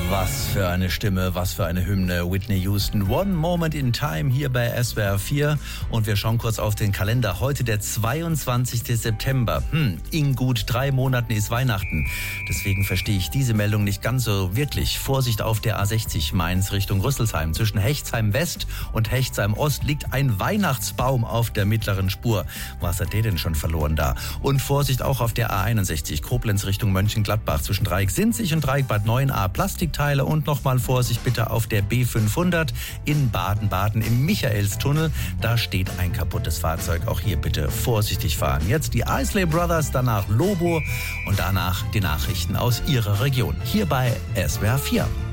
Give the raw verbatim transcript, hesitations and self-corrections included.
Was für eine Stimme, was für eine Hymne. Whitney Houston, One Moment in Time hier bei S W R vier. Und wir schauen kurz auf den Kalender. Heute der zweiundzwanzigste September. Hm, in gut drei Monaten ist Weihnachten. Deswegen verstehe ich diese Meldung nicht ganz so wirklich. Vorsicht auf der A sechzig Mainz Richtung Rüsselsheim. Zwischen Hechtsheim West und Hechtsheim Ost liegt ein Weihnachtsbaum auf der mittleren Spur. Was hat der denn schon verloren da? Und Vorsicht auch auf der A einundsechzig Koblenz Richtung Mönchengladbach. Zwischen Dreieck Sinzig und Dreieck Bad neun A Plastikteile. Und nochmal Vorsicht bitte auf der B fünfhundert in Baden-Baden im Michaelstunnel. Da steht ein kaputtes Fahrzeug. Auch hier bitte vorsichtig fahren. Jetzt die Isley Brothers, danach Lobo und danach die Nachrichten aus Ihrer Region. Hier bei S W R vier.